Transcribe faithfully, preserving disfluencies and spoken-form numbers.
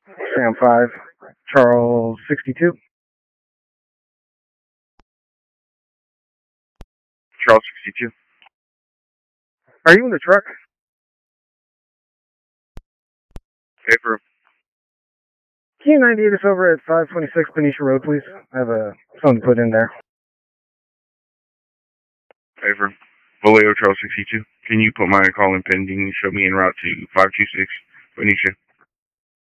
Sam five, Charles sixty-two. Charles sixty-two. Are you in the truck? Paper. Can you ninety-eight us over at five twenty-six Benicia Road, please? I have a something to put in there. Paper. Vallejo, Charles sixty-two. Can you put my call in pending and show me en route to five two six Benicia?